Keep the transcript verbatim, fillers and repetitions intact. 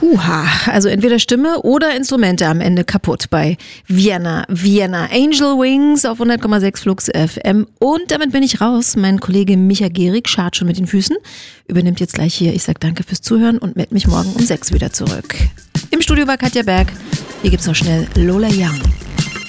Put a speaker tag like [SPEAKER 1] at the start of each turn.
[SPEAKER 1] Huha, also entweder Stimme oder Instrumente am Ende kaputt bei Vienna, Vienna, Angel Wings auf hundert Komma sechs Flux F M. Und damit bin ich raus. Mein Kollege Micha Gehrig schart schon mit den Füßen, übernimmt jetzt gleich hier. Ich sag danke fürs Zuhören und melde mich morgen um sechs wieder zurück. Im Studio war Katja Berg. Hier gibt's noch schnell Lola Young.